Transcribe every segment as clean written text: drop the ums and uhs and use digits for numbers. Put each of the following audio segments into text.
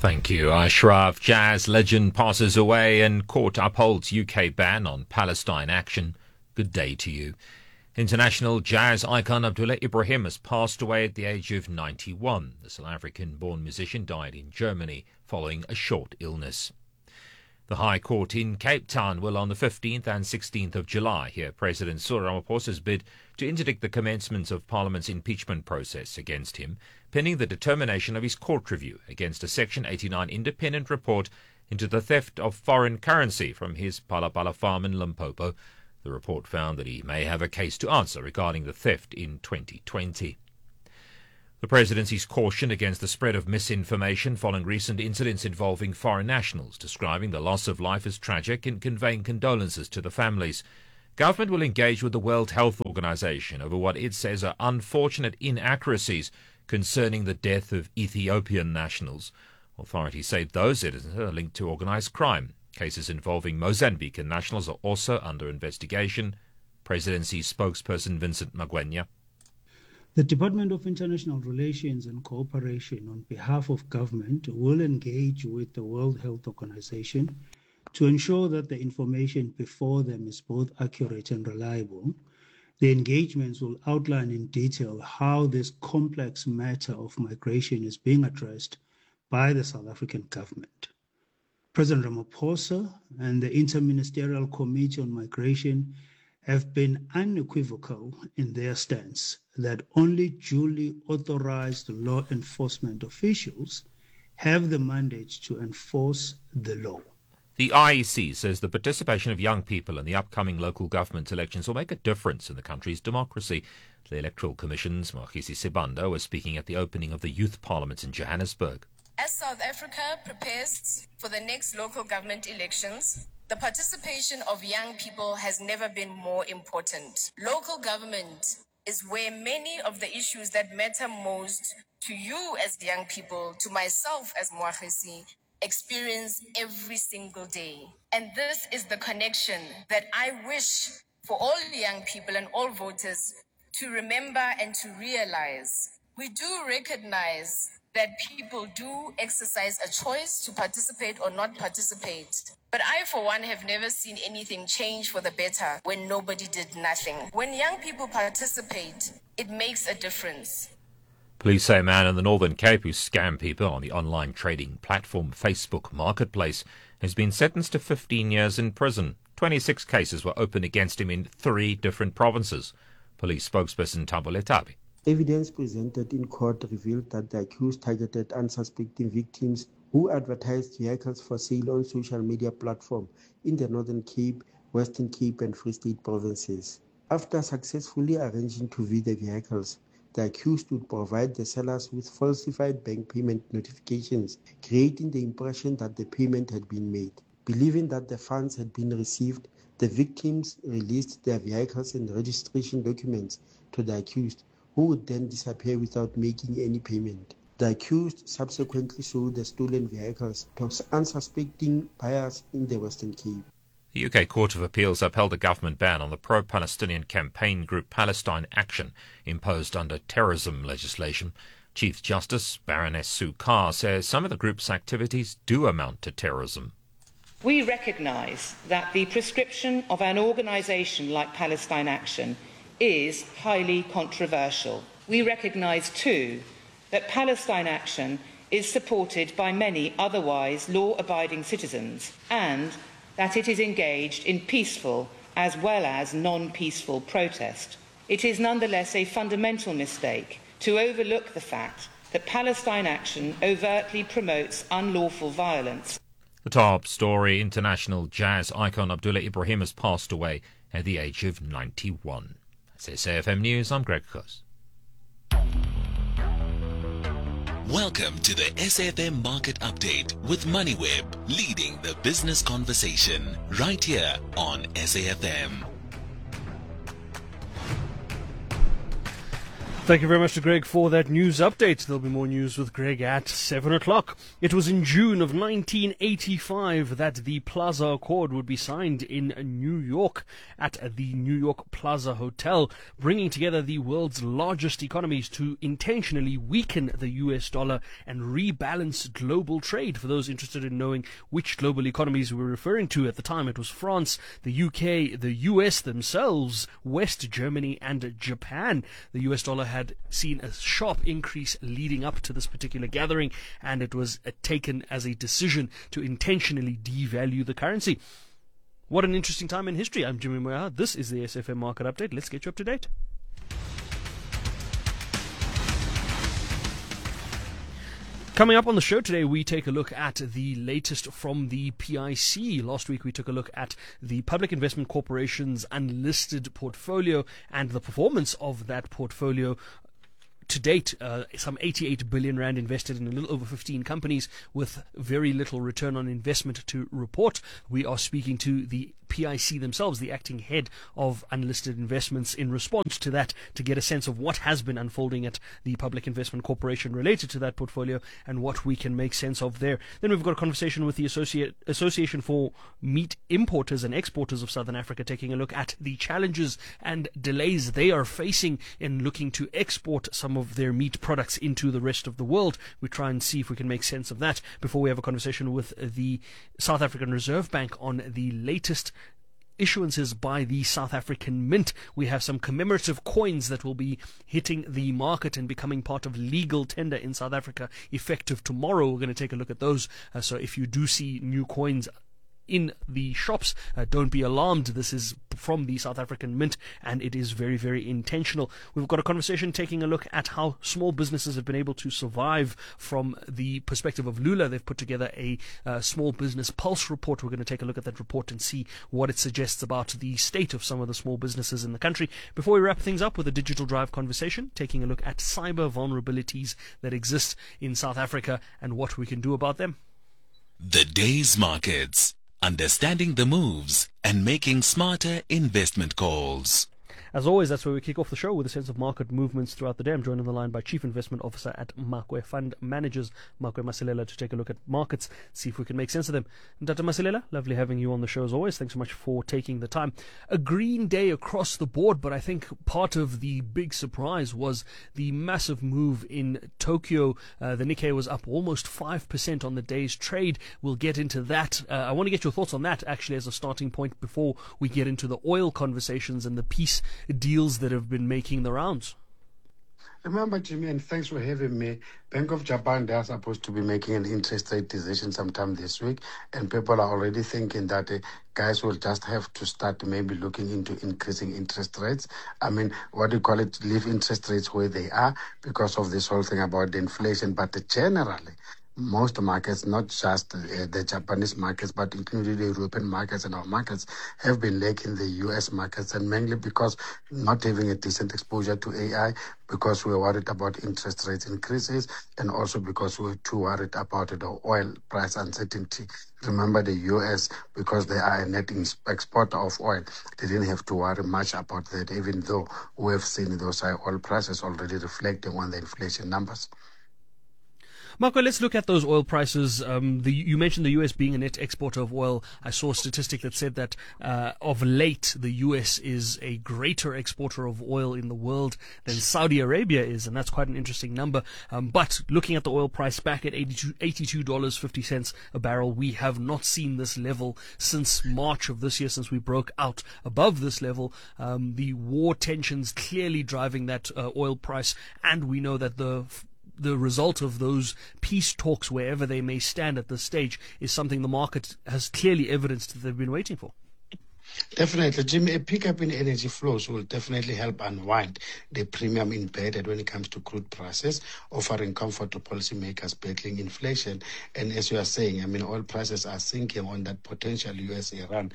Thank you. Ashraf. Jazz legend passes away and court upholds UK ban on Palestine action. Good day to you. International jazz icon Abdullah Ibrahim has passed away at the age of 91. The South African-born musician died in Germany following a short illness. The High Court in Cape Town will on the 15th and 16th of July hear President Cyril Ramaphosa's bid to interdict the commencement of Parliament's impeachment process against him, pending the determination of his court review against a Section 89 independent report into the theft of foreign currency from his Palapala farm in Limpopo. The report found that he may have a case to answer regarding the theft in 2020. The presidency's caution against the spread of misinformation following recent incidents involving foreign nationals, describing the loss of life as tragic and conveying condolences to the families. Government will engage with the World Health Organization over what it says are unfortunate inaccuracies concerning the death of Ethiopian nationals. Authorities say those citizens are linked to organized crime. Cases involving Mozambican nationals are also under investigation. Presidency spokesperson Vincent Magwenya. The Department of International Relations and Cooperation, on behalf of government, will engage with the World Health Organization to ensure that the information before them is both accurate and reliable. The engagements will outline in detail how this complex matter of migration is being addressed by the South African government. President Ramaphosa and the Interministerial Committee on Migration have been unequivocal in their stance that only duly authorized law enforcement officials have the mandate to enforce the law. The IEC says the participation of young people in the upcoming local government elections will make a difference in the country's democracy. The Electoral Commission's Magisi Sibanda was speaking at the opening of the Youth Parliament in Johannesburg. As South Africa prepares for the next local government elections, the participation of young people has never been more important. Local government is where many of the issues that matter most to you as young people, to myself as Moagisi, experience every single day. And this is the connection that I wish for all young people and all voters to remember and to realize. We do recognize that people do exercise a choice to participate or not participate. But I, for one, have never seen anything change for the better when nobody did nothing. When young people participate, it makes a difference. Police say a man in the Northern Cape who scammed people on the online trading platform Facebook Marketplace has been sentenced to 15 years in prison. 26 cases were opened against him in 3 different provinces. Police spokesperson Thabo Letabe. Evidence presented in court revealed that the accused targeted unsuspecting victims who advertised vehicles for sale on social media platforms in the Northern Cape, Western Cape and Free State provinces. After successfully arranging to view the vehicles, the accused would provide the sellers with falsified bank payment notifications, creating the impression that the payment had been made. Believing that the funds had been received, the victims released their vehicles and registration documents to the accused, who would then disappear without making any payment. The accused subsequently sold the stolen vehicles to unsuspecting buyers in the Western Cape. The UK Court of Appeals upheld a government ban on the pro-Palestinian campaign group Palestine Action imposed under terrorism legislation. Chief Justice Baroness Sue Carr says some of the group's activities do amount to terrorism. We recognise that the prescription of an organisation like Palestine Action is highly controversial. We recognise too that Palestine Action is supported by many otherwise law-abiding citizens and that it is engaged in peaceful as well as non-peaceful protest. It is nonetheless a fundamental mistake to overlook the fact that Palestine Action overtly promotes unlawful violence. The top story: international jazz icon Abdullah Ibrahim has passed away at the age of 91. That's SAFM News. I'm Greg Close. Welcome to the SAFM Market Update with MoneyWeb, leading the business conversation right here on SAFM. Thank you very much to Greg for that news update. There'll be more news with Greg at 7 o'clock. It was in June of 1985 that the Plaza Accord would be signed in New York at the New York Plaza Hotel, bringing together the world's largest economies to intentionally weaken the US dollar and rebalance global trade. For those interested in knowing which global economies we were referring to at the time, it was France, the UK, the US themselves, West Germany and Japan. The US dollar had seen a sharp increase leading up to this particular gathering, and it was taken as a decision to intentionally devalue the currency. What an interesting time in history. I'm Jimmy Moya. This is the SFM Market Update. Let's get you up to date. Coming up on the show today, we take a look at the latest from the PIC. Last week, we took a look at the Public Investment Corporation's unlisted portfolio and the performance of that portfolio. To date, some 88 billion rand invested in a little over 15 companies with very little return on investment to report. We are speaking to the PIC themselves, the acting head of unlisted investments, in response to that, to get a sense of what has been unfolding at the Public Investment Corporation related to that portfolio and what we can make sense of there. Then we've got a conversation with the Association for Meat Importers and Exporters of Southern Africa, taking a look at the challenges and delays they are facing in looking to export some of their meat products into the rest of the world. We try and see if we can make sense of that before we have a conversation with the South African Reserve Bank on the latest issuances by the South African Mint. We have some commemorative coins that will be hitting the market and becoming part of legal tender in South Africa effective tomorrow. We're going to take a look at those. So if you do see new coins in the shops, don't be alarmed. This is from the South African Mint, and it is very, very intentional. We've got a conversation taking a look at how small businesses have been able to survive from the perspective of Lula. They've put together a small business pulse report. We're going to take a look at that report and see what it suggests about the state of some of the small businesses in the country. Before we wrap things up with a Digital Drive conversation, taking a look at cyber vulnerabilities that exist in South Africa and what we can do about them. The day's markets. Understanding the moves and making smarter investment calls. As always, that's where we kick off the show with a sense of market movements throughout the day. I'm joined on the line by Chief Investment Officer at Makwe Fund Managers, Makwe Masilela, to take a look at markets, see if we can make sense of them. Dr. Masilela, lovely having you on the show as always. Thanks so much for taking the time. A green day across the board, but I think part of the big surprise was the massive move in Tokyo. The Nikkei was up almost 5% on the day's trade. We'll get into that. I want to get your thoughts on that actually as a starting point before we get into the oil conversations and the peace deals that have been making the rounds. Remember, Jimmy, and thanks for having me. Bank of Japan, they are supposed to be making an interest rate decision sometime this week, and people are already thinking that guys will just have to start maybe looking into increasing interest rates. I mean, what do you call it? Leave interest rates where they are because of this whole thing about the inflation. But generally, most markets, not just the Japanese markets, but including the European markets and our markets, have been lagging the US markets, and mainly because not having a decent exposure to AI, because we're worried about interest rates increases, and also because we're too worried about the oil price uncertainty. Remember, the US, because they are a net exporter of oil, they didn't have to worry much about that, even though we have seen those high oil prices already reflecting on the inflation numbers. Marco, let's look at those oil prices. You mentioned the U.S. being a net exporter of oil. I saw a statistic that said that of late, the U.S. is a greater exporter of oil in the world than Saudi Arabia is, and that's quite an interesting number. But looking at the oil price back at $82.50 a barrel, we have not seen this level since March of this year, since we broke out above this level. The war tensions clearly driving that oil price, and we know that the result of those peace talks, wherever they may stand at this stage, is something the market has clearly evidenced that they've been waiting for. Definitely, Jimmy. A pickup in energy flows will definitely help unwind the premium embedded when it comes to crude prices, offering comfort to policymakers battling inflation. And as you are saying, I mean, oil prices are sinking on that potential US-Iran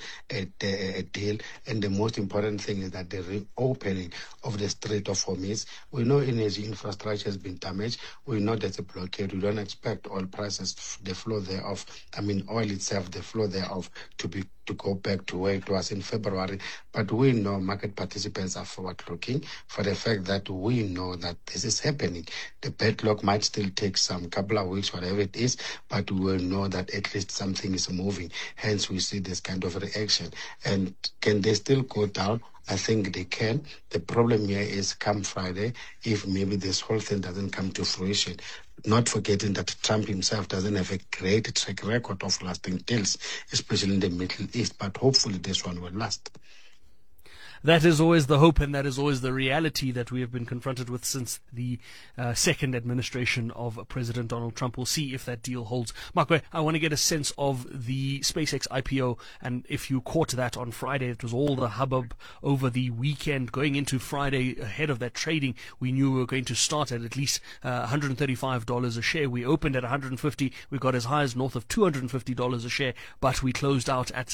deal. And the most important thing is that the reopening of the Strait of Hormuz. We know energy infrastructure has been damaged. We know there's a blockade. We don't expect oil prices, the flow thereof, I mean, oil itself, the flow thereof, to go back to where it was was in February, but we know market participants are forward-looking for the fact that we know that this is happening. The padlock might still take some couple of weeks, whatever it is, but we will know that at least something is moving. Hence, we see this kind of reaction. And can they still go down? I think they can. The problem here is come Friday, if maybe this whole thing doesn't come to fruition, not forgetting that Trump himself doesn't have a great track record of lasting deals, especially in the Middle East, but hopefully this one will last. That is always the hope, and that is always the reality that we have been confronted with since the second administration of President Donald Trump. We'll see if that deal holds. Makwe, I want to get a sense of the SpaceX IPO, and if you caught that on Friday, it was all the hubbub over the weekend. Going into Friday, ahead of that trading, we knew we were going to start at least $135 a share. We opened at $150. We got as high as north of $250 a share, but we closed out at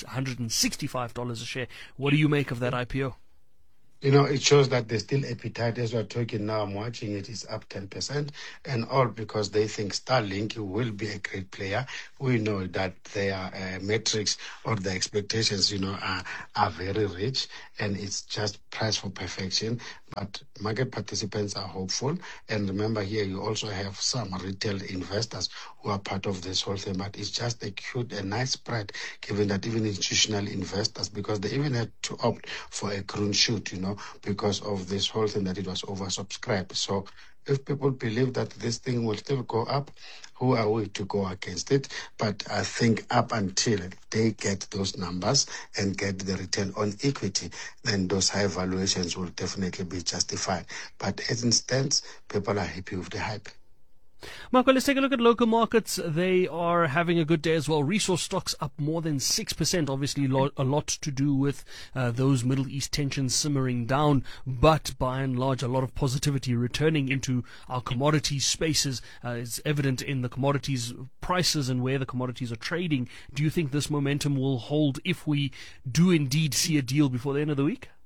$165 a share. What do you make of that IPO? You know, it shows that there's still appetite. As we're talking now, I'm watching it, it's up 10%, and all because they think Starlink will be a great player. We know that their metrics or the expectations, are very rich, and it's just price for perfection. But market participants are hopeful. And remember here, you also have some retail investors who are part of this whole thing. But it's just a nice spread, given that even institutional investors, because they even had to opt for a green shoot, because of this whole thing that it was oversubscribed. So if people believe that this thing will still go up, who are we to go against it? But I think up until they get those numbers and get the return on equity, then those high valuations will definitely be justified. But as it stands, people are happy with the hype. Marco, let's take a look at local markets. They are having a good day as well. Resource stocks up more than 6%. Obviously, a lot to do with those Middle East tensions simmering down. But by and large, a lot of positivity returning into our commodities spaces. It's evident in the commodities prices and where the commodities are trading. Do you think this momentum will hold if we do indeed see a deal before the end of the week?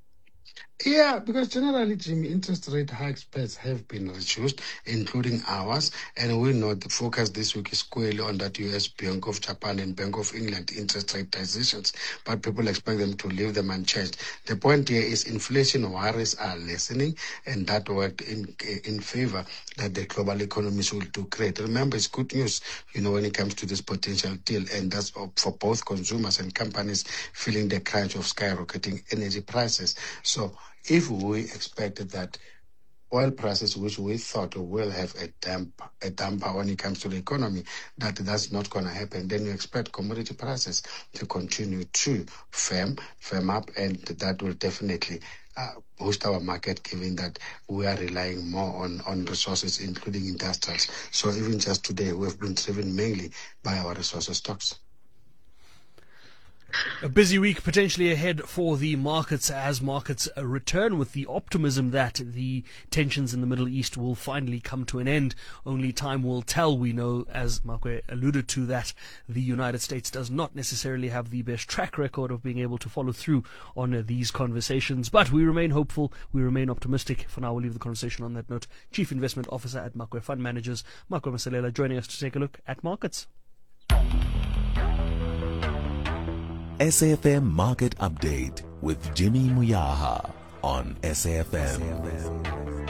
Yeah, because generally, Jimmy, interest rate hike spreads have been reduced, including ours, and we know the focus this week is squarely on that US Bank of Japan and Bank of England interest rate decisions, but people expect them to leave them unchanged. The point here is inflation worries are lessening, and that worked in favor that the global economies will do great. Remember, it's good news, when it comes to this potential deal, and that's for both consumers and companies feeling the crunch of skyrocketing energy prices. So if we expected that oil prices, which we thought will have a damper when it comes to the economy, that's not going to happen, then you expect commodity prices to continue to firm up, and that will definitely boost our market, given that we are relying more on resources, including industrials. So even just today, we've been driven mainly by our resources stocks. A busy week potentially ahead for the markets as markets return with the optimism that the tensions in the Middle East will finally come to an end. Only time will tell. We know, as Makwe alluded to, that the United States does not necessarily have the best track record of being able to follow through on these conversations. But we remain hopeful. We remain optimistic. For now, we'll leave the conversation on that note. Chief Investment Officer at Makwe Fund Managers, Makwe Masalela, joining us to take a look at markets. SAFM Market Update with Jimmy Muyaha on SAFM.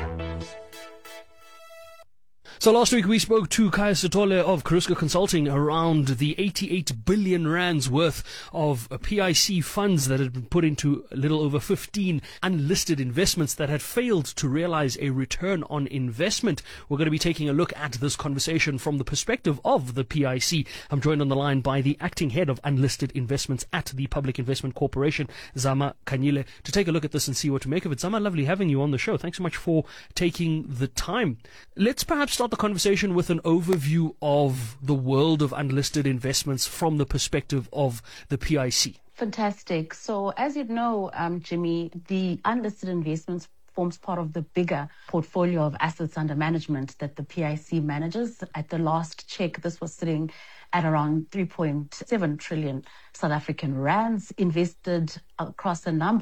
So last week we spoke to Kaya Sitole of Karuska Consulting around the 88 billion rands worth of PIC funds that had been put into a little over 15 unlisted investments that had failed to realize a return on investment. We're going to be taking a look at this conversation from the perspective of the PIC. I'm joined on the line by the acting head of unlisted investments at the Public Investment Corporation, Zama Kanyile, to take a look at this and see what to make of it. Zama, lovely having you on the show. Thanks so much for taking the time. Let's perhaps start the conversation with an overview of the world of unlisted investments from the perspective of the PIC. Fantastic. So as you know, Jimmy, the unlisted investments forms part of the bigger portfolio of assets under management that the PIC manages. At the last check, this was sitting at around 3.7 trillion South African rands invested across a number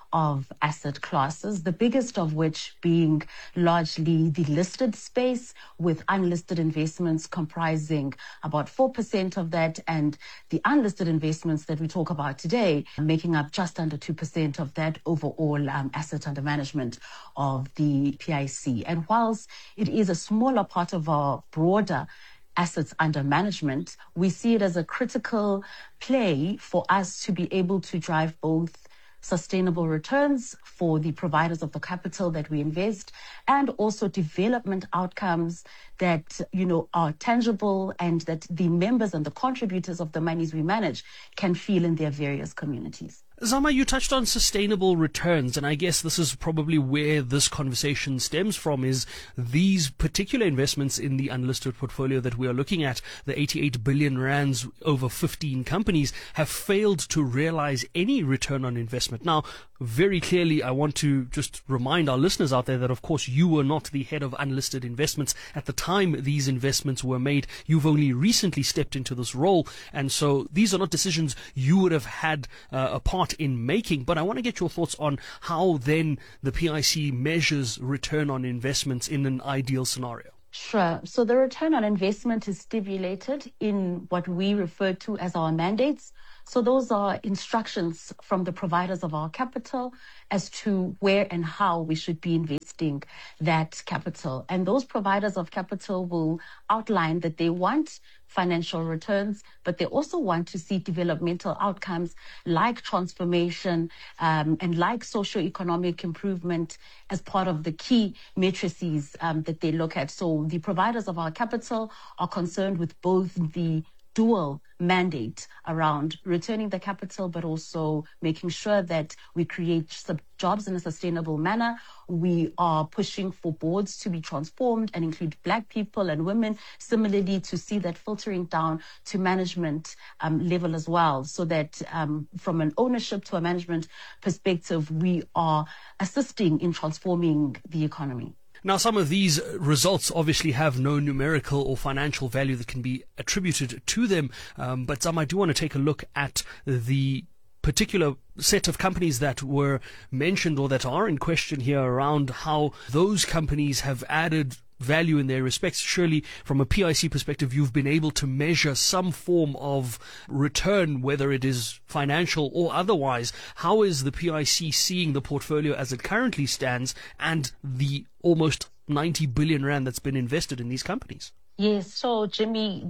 of asset classes, the biggest of which being largely the listed space, with unlisted investments comprising about 4% of that, and the unlisted investments that we talk about today making up just under 2% of that overall asset under management of the PIC. And whilst it is a smaller part of our broader assets under management, we see it as a critical play for us to be able to drive both sustainable returns for the providers of the capital that we invest, and also development outcomes that, are tangible and that the members and the contributors of the monies we manage can feel in their various communities. Zama, you touched on sustainable returns, and I guess this is probably where this conversation stems from, is these particular investments in the unlisted portfolio that we are looking at, the 88 billion rands over 15 companies, have failed to realize any return on investment. Now, very clearly, I want to just remind our listeners out there that, of course, you were not the head of unlisted investments at the time these investments were made. You've only recently stepped into this role, and so these are not decisions you would have had a part in making. But I want to get your thoughts on how then the PIC measures return on investments in an ideal scenario. Sure. So the return on investment is stipulated in what we refer to as our mandates. So those are instructions from the providers of our capital as to where and how we should be investing that capital. And those providers of capital will outline that they want financial returns, but they also want to see developmental outcomes like transformation and like socioeconomic improvement as part of the key matrices that they look at. So the providers of our capital are concerned with both the dual mandate around returning the capital, but also making sure that we create jobs in a sustainable manner. We are pushing for boards to be transformed and include Black people and women, similarly to see that filtering down to management level as well, so that from an ownership to a management perspective, we are assisting in transforming the economy. Now, some of these results obviously have no numerical or financial value that can be attributed to them, but I do want to take a look at the particular set of companies that were mentioned or that are in question here around how those companies have added value in their respects. Surely, from a PIC perspective, you've been able to measure some form of return, whether it is financial or otherwise. How is the PIC seeing the portfolio as it currently stands and the almost 90 billion rand that's been invested in these companies? Yes, so Jimmy,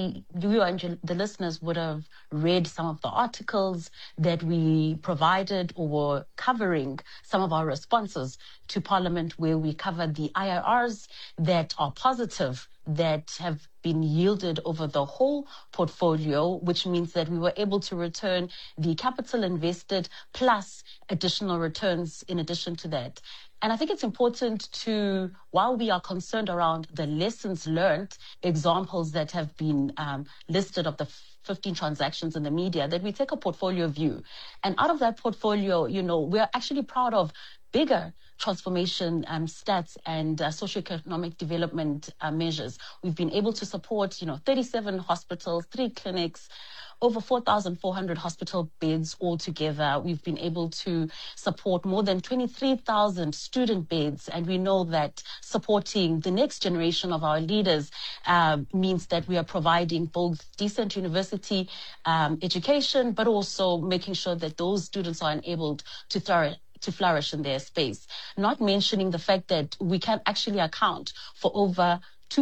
you and the listeners would have read some of the articles that we provided or were covering some of our responses to Parliament, where we covered the IRRs that are positive, that have been yielded over the whole portfolio, which means that we were able to return the capital invested plus additional returns in addition to that. And I think it's important to, while we are concerned around the lessons learned, examples that have been listed of the 15 transactions in the media, that we take a portfolio view. And out of that portfolio, we're actually proud of bigger transformation stats and socioeconomic development measures. We've been able to support, 37 hospitals, 3 clinics, over 4,400 hospital beds altogether. We've been able to support more than 23,000 student beds. And we know that supporting the next generation of our leaders means that we are providing both decent university education, but also making sure that those students are enabled to flourish in their space. Not mentioning the fact that we can actually account for over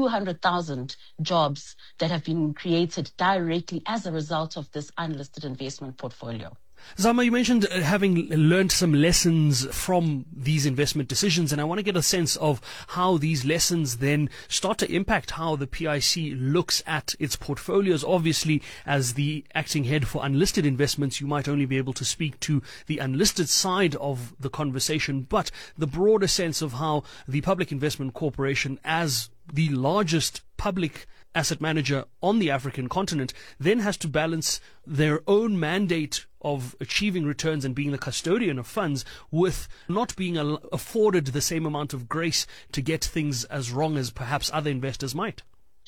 200,000 jobs that have been created directly as a result of this unlisted investment portfolio. Zama, you mentioned having learned some lessons from these investment decisions, and I want to get a sense of how these lessons then start to impact how the PIC looks at its portfolios. Obviously, as the acting head for unlisted investments, you might only be able to speak to the unlisted side of the conversation, but the broader sense of how the Public Investment Corporation, as the largest public asset manager on the African continent, then has to balance their own mandate of achieving returns and being the custodian of funds with not being afforded the same amount of grace to get things as wrong as perhaps other investors might.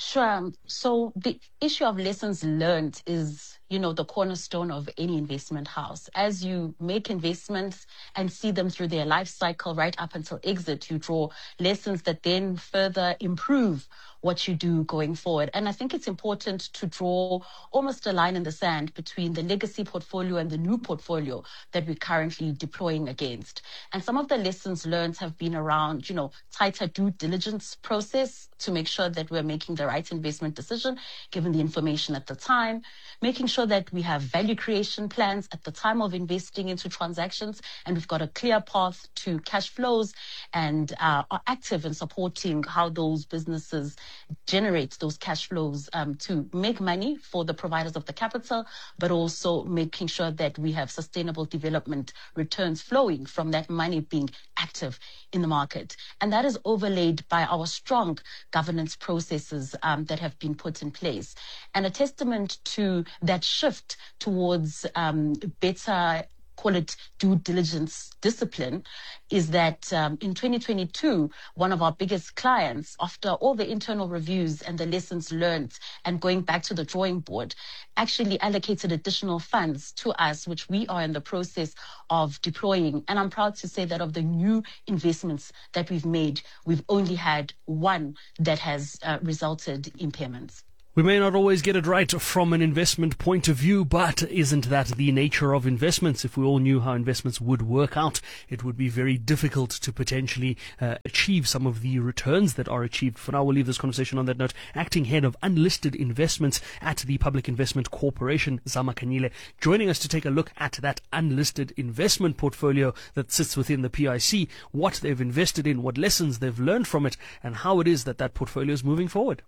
Sure. So the issue of lessons learned is, the cornerstone of any investment house. As you make investments and see them through their life cycle right up until exit, you draw lessons that then further improve what you do going forward. And I think it's important to draw almost a line in the sand between the legacy portfolio and the new portfolio that we're currently deploying against. And some of the lessons learned have been around, tighter due diligence process to make sure that we're making the right investment decision, given the information at the time, making sure that we have value creation plans at the time of investing into transactions, and we've got a clear path to cash flows and are active in supporting how those businesses generate those cash flows to make money for the providers of the capital, but also making sure that we have sustainable development returns flowing from that money being active in the market. And that is overlaid by our strong governance processes that have been put in place. And a testament to that shift towards better, call it due diligence discipline, is that in 2022, one of our biggest clients, after all the internal reviews and the lessons learned and going back to the drawing board, actually allocated additional funds to us, which we are in the process of deploying. And I'm proud to say that of the new investments that we've made, we've only had one that has resulted in impairments. We may not always get it right from an investment point of view, but isn't that the nature of investments? If we all knew how investments would work out, it would be very difficult to potentially achieve some of the returns that are achieved. For now, we'll leave this conversation on that note. Acting Head of Unlisted Investments at the Public Investment Corporation, Zama Kanyile, joining us to take a look at that unlisted investment portfolio that sits within the PIC, what they've invested in, what lessons they've learned from it, and how it is that that portfolio is moving forward.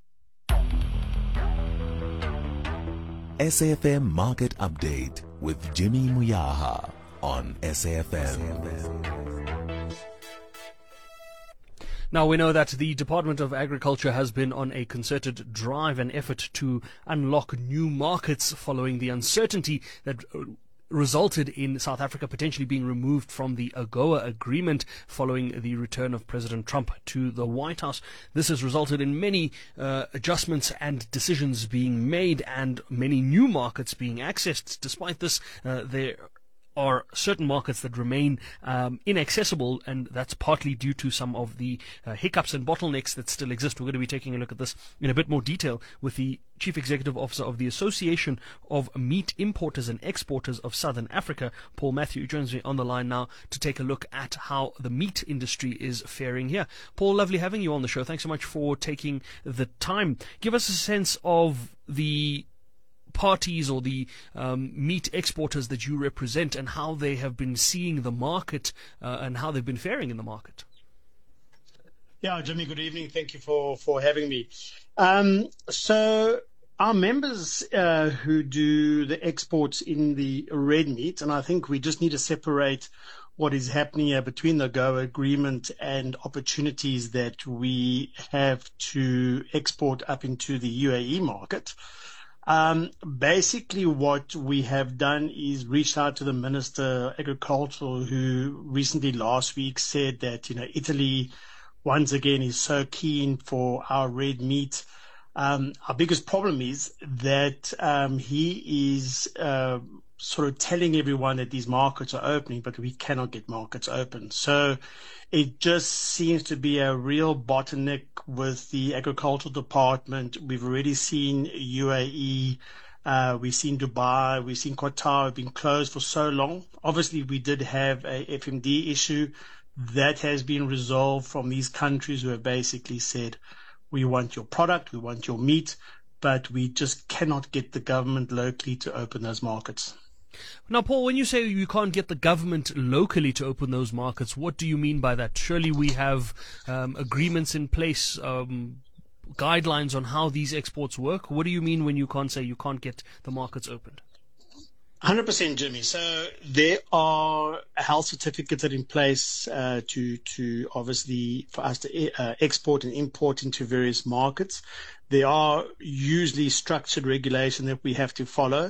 SAFM Market Update with Jimmy Muyaha on SAFM. Now, we know that the Department of Agriculture has been on a concerted drive and effort to unlock new markets following the uncertainty that resulted in South Africa potentially being removed from the AGOA agreement following the return of President Trump to the White House. This has resulted in many adjustments and decisions being made and many new markets being accessed. Despite this, there are certain markets that remain inaccessible, and that's partly due to some of the hiccups and bottlenecks that still exist. We're going to be taking a look at this in a bit more detail with the Chief Executive Officer of the Association of Meat Importers and Exporters of Southern Africa, Paul Matthew, who joins me on the line now to take a look at how the meat industry is faring here. Paul, lovely having you on the show. Thanks so much for taking the time. Give us a sense of the parties or the meat exporters that you represent and how they have been seeing the market and how they've been faring in the market. Yeah, Jimmy, good evening. Thank you for having me. So our members who do the exports in the red meat, and I think we just need to separate what is happening here between the AGOA agreement and opportunities that we have to export up into the UAE market. Basically what we have done is reached out to the Minister Agriculture, who recently last week said that, Italy once again is so keen for our red meat. Our biggest problem is that he is sort of telling everyone that these markets are opening, but we cannot get markets open. So it just seems to be a real bottleneck with the agricultural department. We've already seen UAE, we've seen Dubai, we've seen Qatar have been closed for so long. Obviously, we did have a FMD issue that has been resolved from these countries who have basically said, we want your product, we want your meat, but we just cannot get the government locally to open those markets. Now, Paul, when you say you can't get the government locally to open those markets, what do you mean by that? Surely we have agreements in place, guidelines on how these exports work. What do you mean when you can't say you can't get the markets opened? 100%, Jimmy. So there are health certificates that are in place to obviously for us to export and import into various markets. There are usually structured regulation that we have to follow.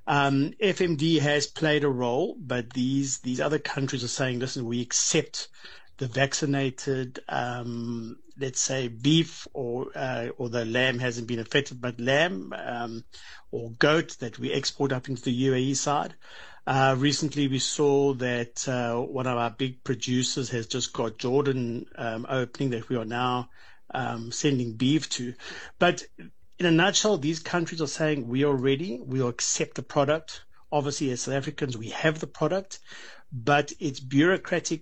FMD has played a role, but these other countries are saying, listen, we accept the vaccinated let's say, beef or the lamb hasn't been affected, but lamb or goat that we export up into the UAE side. Recently, we saw that one of our big producers has just got Jordan opening that we are now sending beef to. But in a nutshell, these countries are saying we are ready, we will accept the product. Obviously, as South Africans, we have the product, but it's bureaucratic,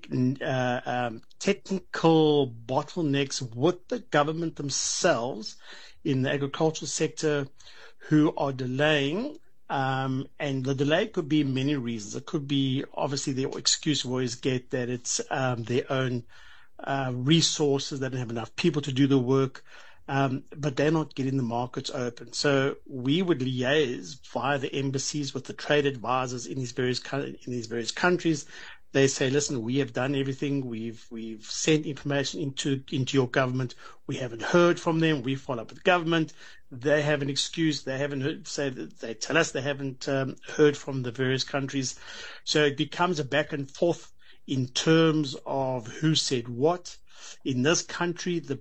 technical bottlenecks with the government themselves in the agricultural sector who are delaying. And the delay could be many reasons. It could be, obviously, the excuse we always get that it's their own resources, they don't have enough people to do the work. But they're not getting the markets open. So we would liaise via the embassies with the trade advisors in these various countries. They say, listen, we have done everything. We've sent information into your government. We haven't heard from them. We follow up with the government. They have an excuse. They haven't heard. They tell us they haven't heard from the various countries. So it becomes a back and forth in terms of who said what. In this country, the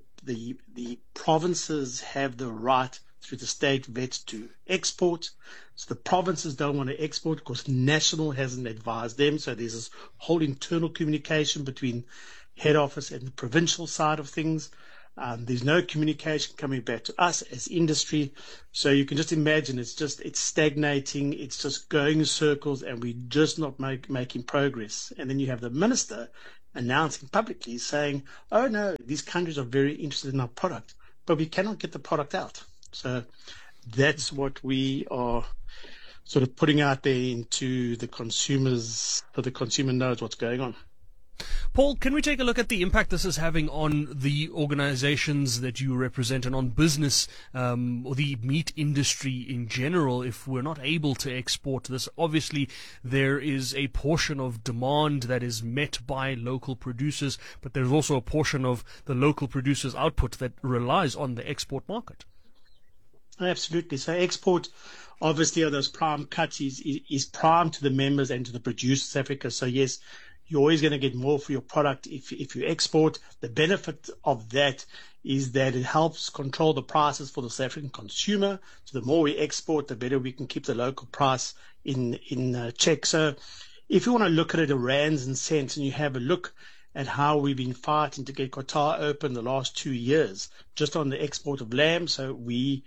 provinces have the right through the state vets to export. So the provinces don't want to export because National hasn't advised them. So there's this whole internal communication between head office and the provincial side of things. There's no communication coming back to us as industry. So you can just imagine it's stagnating. It's just going in circles and we're just not making progress. And then you have the minister announcing publicly saying, oh no, these countries are very interested in our product, but we cannot get the product out. So that's what we are sort of putting out there into the consumers, so the consumer knows what's going on. Paul, can we take a look at the impact this is having on the organizations that you represent and on business or the meat industry in general if we're not able to export this? Obviously, there is a portion of demand that is met by local producers, but there's also a portion of the local producers' output that relies on the export market. Absolutely. So export, obviously, are those prime cuts is prime to the members and to the producers of Africa. So yes, you're always going to get more for your product if you export. The benefit of that is that it helps control the prices for the South African consumer. So the more we export, the better we can keep the local price in check. So if you want to look at it in rands and cents and you have a look at how we've been fighting to get Qatar open the last 2 years, just on the export of lamb. So we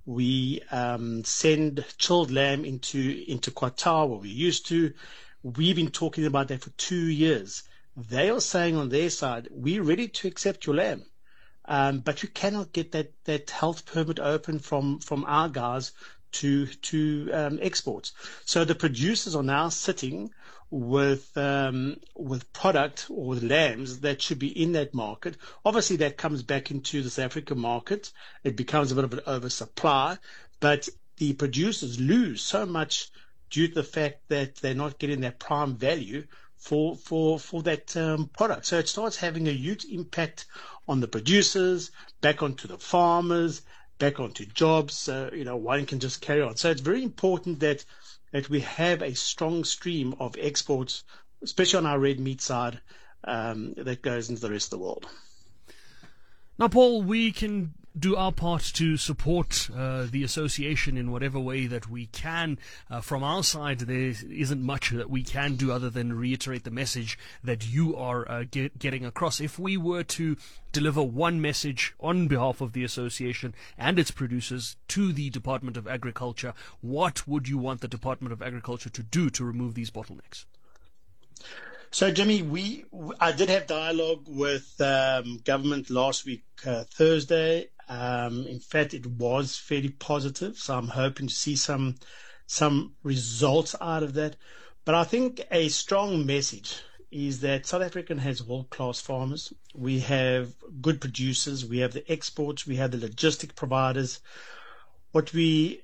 send chilled lamb into Qatar, what we used to. We've been talking about that for 2 years. They are saying on their side, we're ready to accept your lamb. But you cannot get that health permit open from our guys to exports. So the producers are now sitting with product or with lambs that should be in that market. Obviously, that comes back into the South African market. It becomes a bit of an oversupply, but the producers lose so much due to the fact that they're not getting that prime value for that product. So it starts having a huge impact on the producers, back onto the farmers, back onto jobs. So, one can just carry on. So it's very important that we have a strong stream of exports, especially on our red meat side, that goes into the rest of the world. Now, Paul, we can do our part to support the association in whatever way that we can. From our side, there isn't much that we can do other than reiterate the message that you are getting across. If we were to deliver one message on behalf of the association and its producers to the Department of Agriculture, what would you want the Department of Agriculture to do to remove these bottlenecks? So, Jimmy, I did have dialogue with government last week, Thursday. In fact, it was fairly positive, so I'm hoping to see some results out of that. But I think a strong message is that South Africa has world-class farmers. We have good producers. We have the exports. We have the logistic providers. What we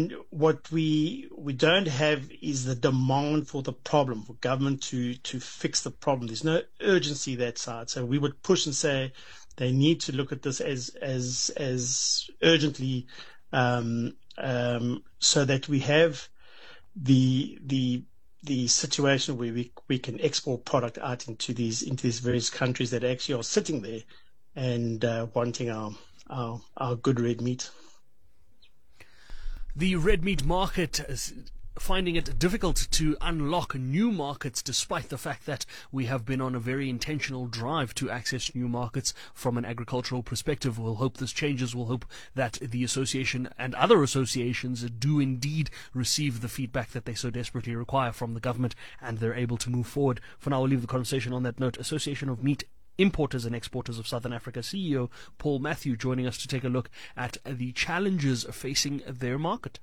don't have is the demand for the problem, for government to fix the problem. There's no urgency that side. So we would push and say they need to look at this as urgently, so that we have the situation where we can export product out into these various countries that actually are sitting there and wanting our good red meat. The red meat market is finding it difficult to unlock new markets, despite the fact that we have been on a very intentional drive to access new markets from an agricultural perspective. We'll hope this changes. We'll hope that the association and other associations do indeed receive the feedback that they so desperately require from the government, and they're able to move forward. For now, we'll leave the conversation on that note. Association of Meat Importers and Exporters of Southern Africa CEO Paul Matthew joining us to take a look at the challenges facing their market.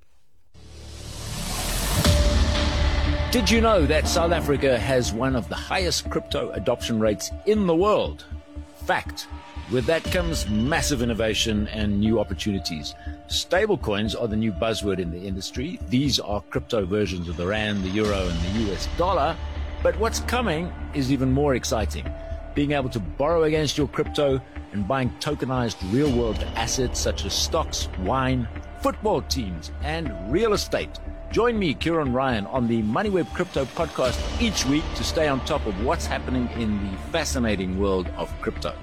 Did you know that South Africa has one of the highest crypto adoption rates in the world? Fact. With that comes massive innovation and new opportunities. Stablecoins are the new buzzword in the industry. These are crypto versions of the rand, the euro, and the US dollar. But what's coming is even more exciting. Being able to borrow against your crypto and buying tokenized real-world assets such as stocks, wine, football teams, and real estate. Join me, Kieran Ryan, on the MoneyWeb Crypto podcast each week to stay on top of what's happening in the fascinating world of crypto.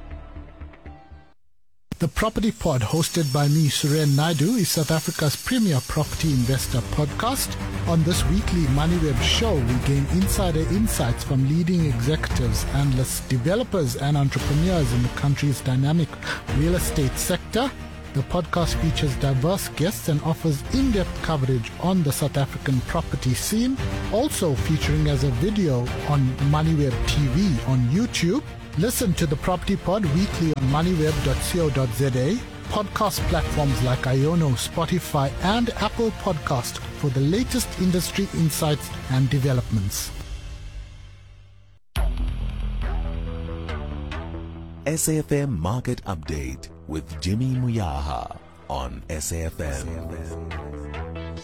The Property Pod, hosted by me, Suren Naidu, is South Africa's premier property investor podcast. On this weekly MoneyWeb show, we gain insider insights from leading executives, analysts, developers, and entrepreneurs in the country's dynamic real estate sector. The podcast features diverse guests and offers in-depth coverage on the South African property scene, also featuring as a video on MoneyWeb TV on YouTube. Listen to the Property Pod weekly on moneyweb.co.za, podcast platforms like Iono, Spotify, and Apple Podcast for the latest industry insights and developments. SAFM Market Update with Jimmy Muyaha on SAFM.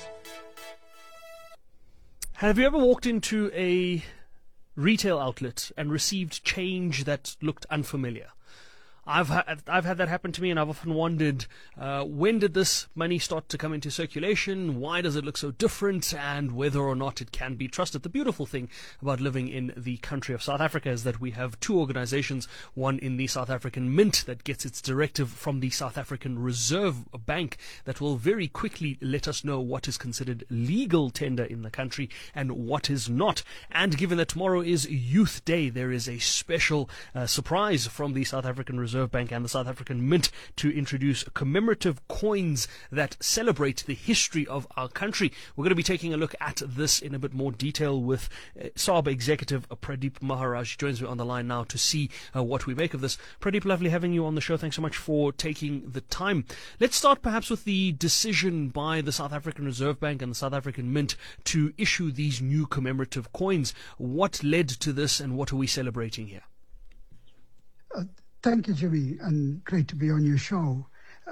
Have you ever walked into a retail outlet and received change that looked unfamiliar? I've had that happen to me, and I've often wondered, when did this money start to come into circulation? Why does it look so different? And whether or not it can be trusted. The beautiful thing about living in the country of South Africa is that we have two organizations, one in the South African Mint that gets its directive from the South African Reserve Bank that will very quickly let us know what is considered legal tender in the country and what is not. And given that tomorrow is Youth Day, there is a special surprise from the South African Reserve Bank and the South African Mint to introduce commemorative coins that celebrate the history of our country. We're going to be taking a look at this in a bit more detail with SARB executive Pradeep Maharaj. He joins me on the line now to see what we make of this. Pradeep, lovely having you on the show. Thanks so much for taking the time. Let's start perhaps with the decision by the South African Reserve Bank and the South African Mint to issue these new commemorative coins. What led to this, and what are we celebrating here? Thank you, Jimmy, and great to be on your show.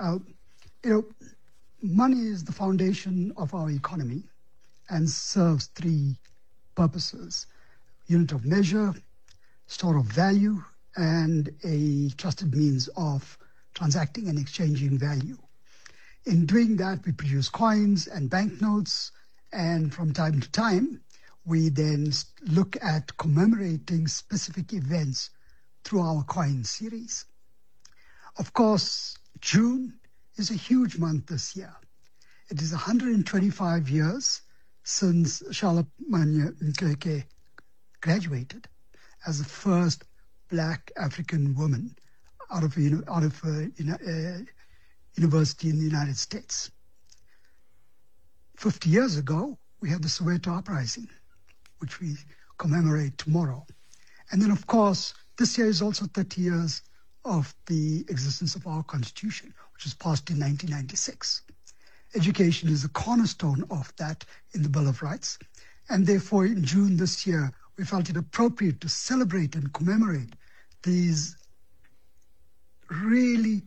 Money is the foundation of our economy and serves three purposes: unit of measure, store of value, and a trusted means of transacting and exchanging value. In doing that, we produce coins and banknotes, and from time to time, we then look at commemorating specific events through our coin series. Of course, June is a huge month this year. It is 125 years since Charlotte Nkeke graduated as the first Black African woman out of a university in the United States. 50 years ago, we had the Soweto Uprising, which we commemorate tomorrow. And then, of course, this year is also 30 years of the existence of our Constitution, which was passed in 1996. Education is the cornerstone of that in the Bill of Rights. And therefore, in June this year, we felt it appropriate to celebrate and commemorate these really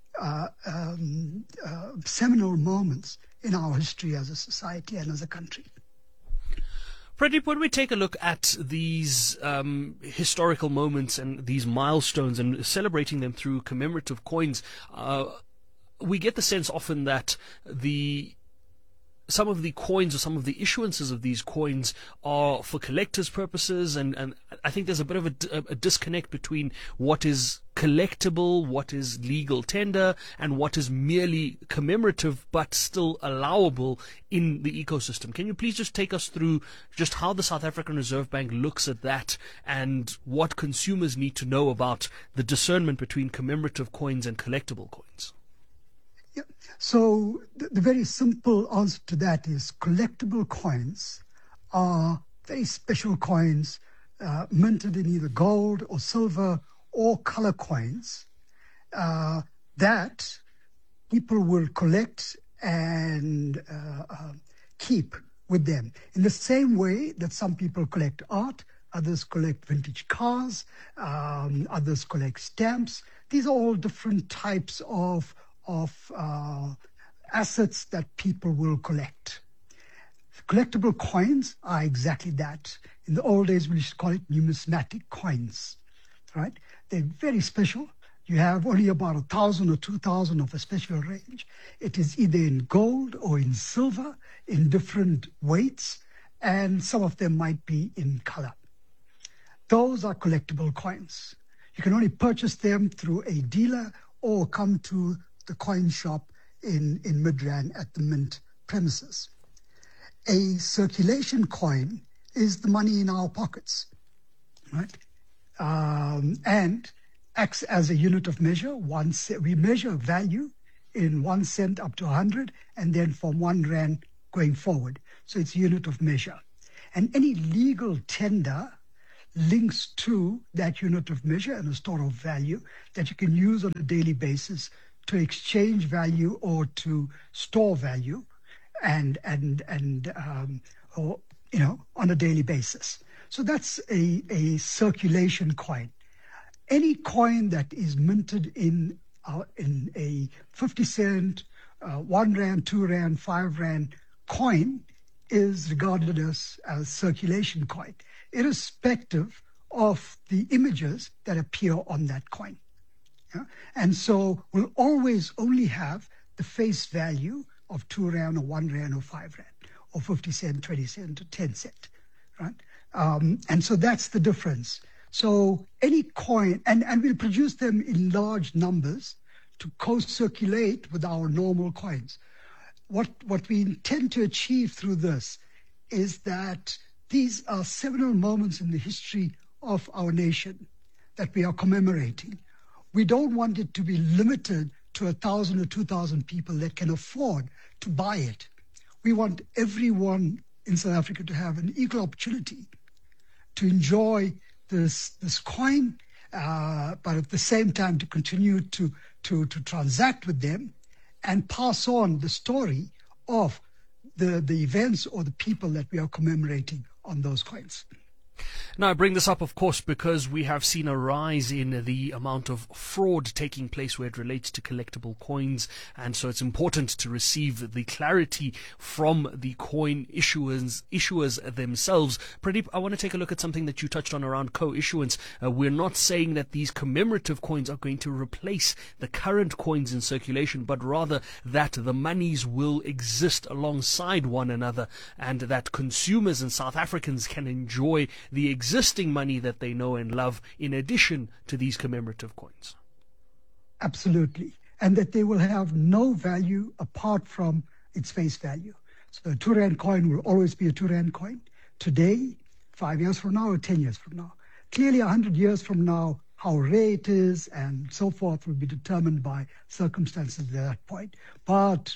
seminal moments in our history as a society and as a country. Pradeep, when we take a look at these historical moments and these milestones and celebrating them through commemorative coins, we get the sense often that the some of the coins or some of the issuances of these coins are for collectors' purposes, and I think there's a bit of a disconnect between what is collectible, what is legal tender, and what is merely commemorative but still allowable in the ecosystem. Can you please just take us through just how the South African Reserve Bank looks at that and what consumers need to know about the discernment between commemorative coins and collectible coins? Yeah. So the very simple answer to that is collectible coins are very special coins minted in either gold or silver or color coins that people will collect and keep with them. In the same way that some people collect art, others collect vintage cars, others collect stamps. These are all different types of assets that people will collect. Collectible coins are exactly that. In the old days, we used to call it numismatic coins, right? They're very special. You have only about 1,000 or 2,000 of a special range. It is either in gold or in silver, in different weights, and some of them might be in color. Those are collectible coins. You can only purchase them through a dealer or come to the coin shop in Midrand at the Mint premises. A circulation coin is the money in our pockets, right? And acts as a unit of measure. We measure value in 1 cent up to 100, and then from 1 rand going forward. So it's a unit of measure. And any legal tender links to that unit of measure and a store of value that you can use on a daily basis to exchange value or to store value or on a daily basis. So that's a circulation coin. Any coin that is minted in a 50 cent, 1 rand, 2 rand, 5 rand coin is regarded as a circulation coin, irrespective of the images that appear on that coin. Yeah? And so we'll always only have the face value of 2 rand or 1 rand or 5 rand or 50 cent, 20 cent or 10 cent, right? And so that's the difference. So any coin, and we'll produce them in large numbers to co-circulate with our normal coins. What we intend to achieve through this is that these are seminal moments in the history of our nation that we are commemorating. We don't want it to be limited to 1,000 or 2,000 people that can afford to buy it. We want everyone in South Africa to have an equal opportunity to enjoy this coin, but at the same time to continue to transact with them and pass on the story of the events or the people that we are commemorating on those coins. Now, I bring this up, of course, because we have seen a rise in the amount of fraud taking place where it relates to collectible coins, and so it's important to receive the clarity from the coin issuers themselves. Pradeep, I want to take a look at something that you touched on around co-issuance. We're not saying that these commemorative coins are going to replace the current coins in circulation, but rather that the monies will exist alongside one another and that consumers and South Africans can enjoy the existing money that they know and love in addition to these commemorative coins. Absolutely. And that they will have no value apart from its face value. So a 2 rand coin will always be a 2 rand coin. Today, 5 years from now, or 10 years from now. Clearly, 100 years from now, how rare it is and so forth will be determined by circumstances at that point. But,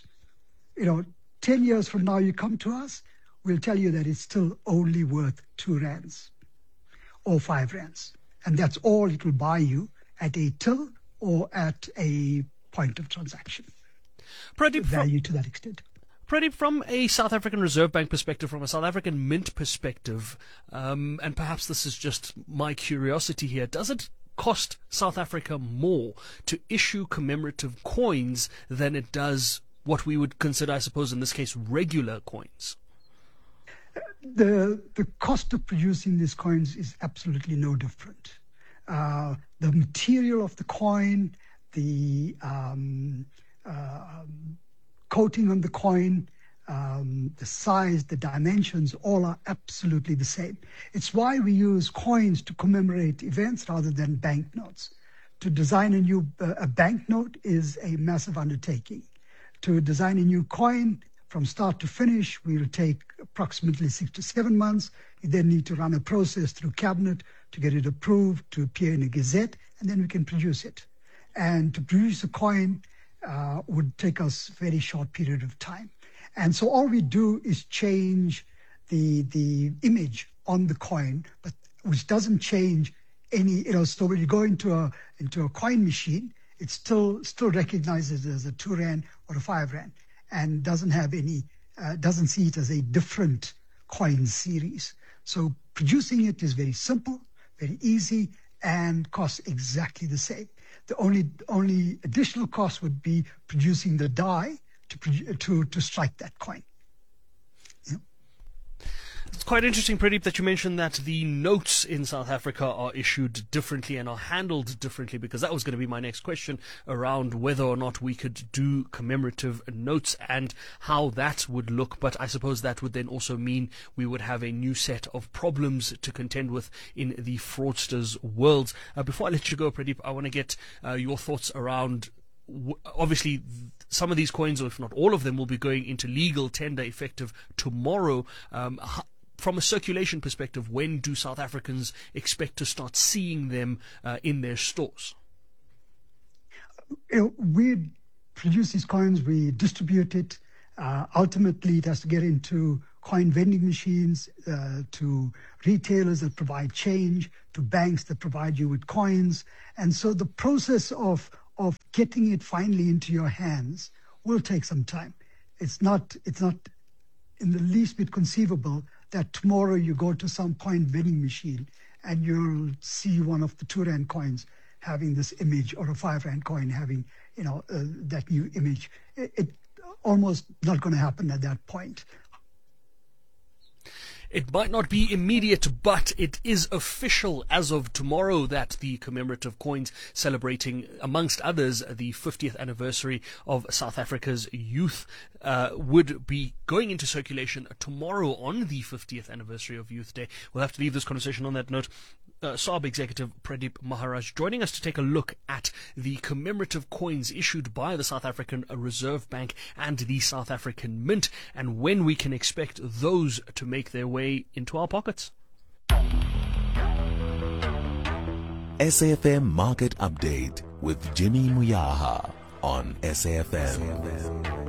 10 years from now, you come to us, we'll tell you that it's still only worth 2 rands or 5 rands. And that's all it will buy you at a till or at a point of transaction. Pradeep, value to that extent. Pradeep, from a South African Reserve Bank perspective, from a South African Mint perspective, and perhaps this is just my curiosity here, does it cost South Africa more to issue commemorative coins than it does what we would consider, I suppose, in this case, regular coins? The cost of producing these coins is absolutely no different. The material of the coin, the coating on the coin, the size, the dimensions, all are absolutely the same. It's why we use coins to commemorate events rather than banknotes. To design a banknote is a massive undertaking. To design a new coin from start to finish will take approximately 6 to 7 months. You then need to run a process through cabinet to get it approved, to appear in a gazette, and then we can produce it. And to produce a coin would take us a very short period of time. And so all we do is change the image on the coin, but which doesn't change any, so when you go into a coin machine, it still recognizes it as a 2 Rand or a 5 Rand and doesn't have any, doesn't see it as a different coin series. So producing it is very simple, very easy, and costs exactly the same. The only additional cost would be producing the die to strike that coin. Yeah. It's quite interesting, Pradeep, that you mentioned that the notes in South Africa are issued differently and are handled differently, because that was going to be my next question around whether or not we could do commemorative notes and how that would look. But I suppose that would then also mean we would have a new set of problems to contend with in the fraudsters' world. Before I let you go, Pradeep, I want to get your thoughts around obviously some of these coins, or if not all of them, will be going into legal tender effective tomorrow. From a circulation perspective, when do South Africans expect to start seeing them in their stores? We produce these coins, we distribute it. Ultimately, it has to get into coin vending machines, to retailers that provide change, to banks that provide you with coins. And so the process of getting it finally into your hands will take some time. It's not in the least bit conceivable that tomorrow you go to some coin vending machine and you'll see one of the 2 Rand coins having this image, or a 5 Rand coin having, that new image. It almost not going to happen at that point. It might not be immediate, but it is official as of tomorrow that the commemorative coins celebrating, amongst others, the 50th anniversary of South Africa's youth would be going into circulation tomorrow on the 50th anniversary of Youth Day. We'll have to leave this conversation on that note. SARB executive Pradeep Maharaj joining us to take a look at the commemorative coins issued by the South African Reserve Bank and the South African Mint, and when we can expect those to make their way into our pockets. SAFM Market Update with Jimmy Muyaha on SAFM.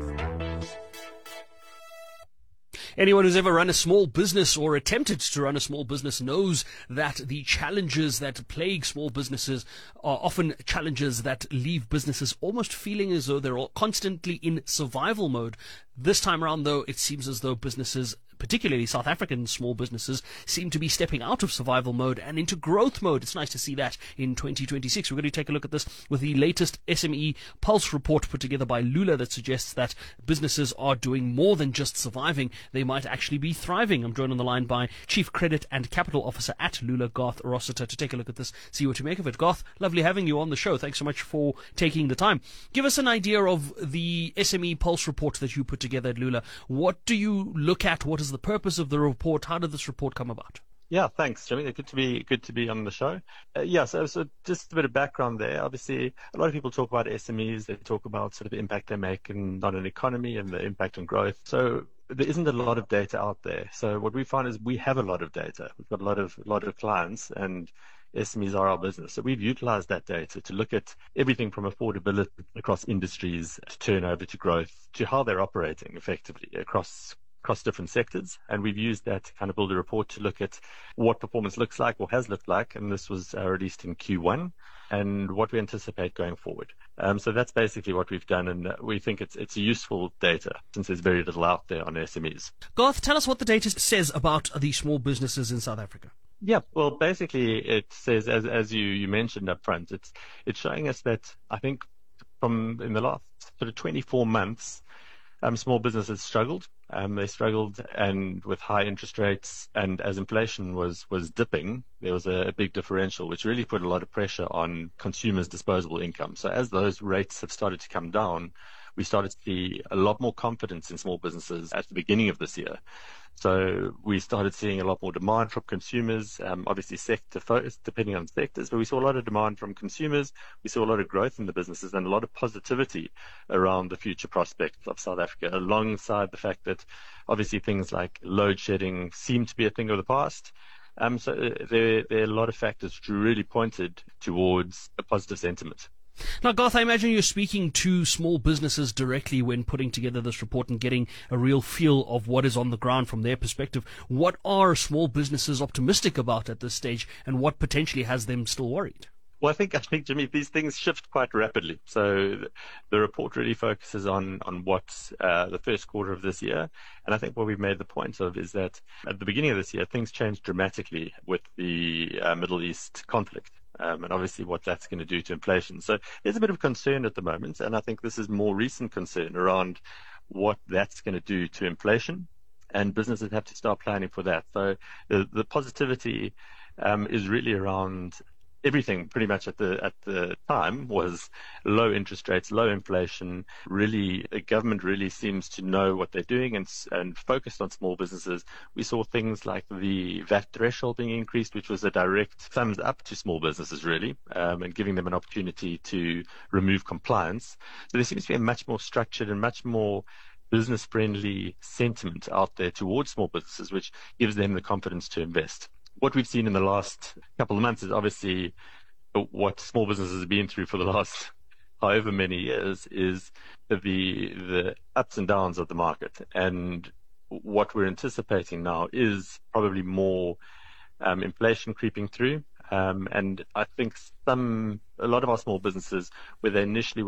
Anyone who's ever run a small business or attempted to run a small business knows that the challenges that plague small businesses are often challenges that leave businesses almost feeling as though they're all constantly in survival mode. This time around, though, it seems as though businesses, particularly South African small businesses, seem to be stepping out of survival mode and into growth mode. It's nice to see that in 2026. We're going to take a look at this with the latest SME Pulse report put together by Lula that suggests that businesses are doing more than just surviving. They might actually be thriving. I'm joined on the line by Chief Credit and Capital Officer at Lula, Garth Rossiter, to take a look at this, see what you make of it. Garth, lovely having you on the show. Thanks so much for taking the time. Give us an idea of the SME Pulse report that you put together at Lula. What do you look at? What is the purpose of the report? How did this report come about? Yeah, thanks, Jimmy. Good to be on the show. So just a bit of background there. Obviously, a lot of people talk about SMEs. They talk about sort of the impact they make on an economy and the impact on growth. So there isn't a lot of data out there. So what we find is we have a lot of data. We've got a lot of clients, and SMEs are our business. So we've utilized that data to look at everything from affordability across industries to turnover to growth to how they're operating effectively across different sectors. And we've used that to kind of build a report to look at what performance looks like or has looked like. And this was released in Q1, and what we anticipate going forward. So that's basically what we've done, and we think it's useful data since there's very little out there on SMEs. Garth, tell us what the data says about the small businesses in South Africa. Yeah, well, basically it says, as you mentioned up front, it's showing us that I think in the last sort of 24 months, small businesses struggled. They struggled, and with high interest rates, and as inflation was dipping, there was a big differential, which really put a lot of pressure on consumers' disposable income. So as those rates have started to come down, we started to see a lot more confidence in small businesses at the beginning of this year. So we started seeing a lot more demand from consumers, obviously sector focused, depending on sectors, but we saw a lot of demand from consumers. We saw a lot of growth in the businesses and a lot of positivity around the future prospects of South Africa, alongside the fact that obviously things like load shedding seem to be a thing of the past. So there are a lot of factors which really pointed towards a positive sentiment. Now, Garth, I imagine you're speaking to small businesses directly when putting together this report and getting a real feel of what is on the ground from their perspective. What are small businesses optimistic about at this stage, and what potentially has them still worried? Well, I think, Jimmy, these things shift quite rapidly. So the report really focuses on what the first quarter of this year. And I think what we've made the point of is that at the beginning of this year, things changed dramatically with the Middle East conflict. And obviously what that's going to do to inflation. So there's a bit of concern at the moment, and I think this is more recent concern around what that's going to do to inflation, and businesses have to start planning for that. So the positivity is really around everything pretty much at the time was low interest rates, low inflation. Really, the government really seems to know what they're doing and focused on small businesses. We saw things like the VAT threshold being increased, which was a direct thumbs up to small businesses, really, and giving them an opportunity to remove compliance. So there seems to be a much more structured and much more business-friendly sentiment out there towards small businesses, which gives them the confidence to invest. What we've seen in the last couple of months is obviously what small businesses have been through for the last however many years is the ups and downs of the market. And what we're anticipating now is probably more inflation creeping through. And I think a lot of our small businesses, where they initially